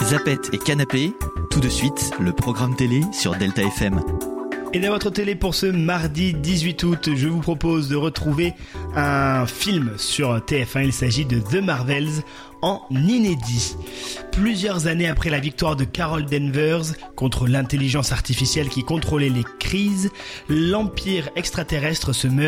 Zapette et Canapé, tout de suite, le programme télé sur Delta FM. Et dans votre télé pour ce mardi 18 août, je vous propose de retrouver un film sur TF1. Il s'agit de The Marvels en inédit. Plusieurs années après la victoire de Carol Danvers contre l'intelligence artificielle qui contrôlait les crises, l'empire extraterrestre se meurt